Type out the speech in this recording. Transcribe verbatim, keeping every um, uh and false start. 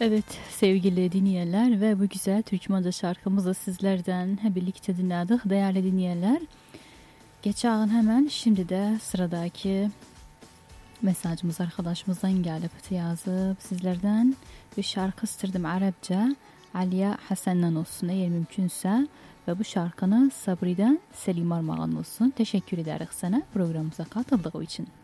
Evet sevgili dinleyenler ve bu güzel Türkmence şarkımızı sizlerden hep birlikte dinledik değerli dinleyenler. Geçen hemen şimdi de sıradaki mesajımız arkadaşımızdan gelip yazıp sizlerden bir şarkı istedim Arapça. Aliye Hasan'dan olsun eğer mümkünse ve bu şarkını Sabri'den Selim Armağan olsun. Teşekkür ederiz sana programımıza katıldığı için.